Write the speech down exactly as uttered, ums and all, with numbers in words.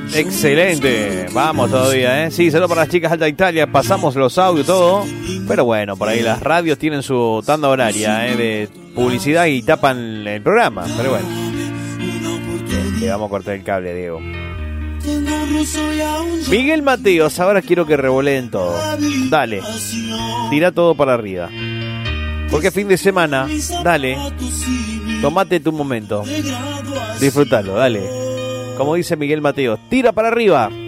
Excelente, vamos todavía, ¿eh? Sí, saludos para las chicas Alta Italia, pasamos los audios, todo. Pero bueno, por ahí las radios tienen su tanda horaria, ¿eh? De publicidad y tapan el programa, pero bueno. Le vamos a cortar el cable, Diego. Miguel Mateos, ahora quiero que revoleen todo. Dale, tira todo para arriba. Porque fin de semana, dale, tomate tu momento. Disfrútalo, dale. Como dice Miguel Mateos, tira para arriba.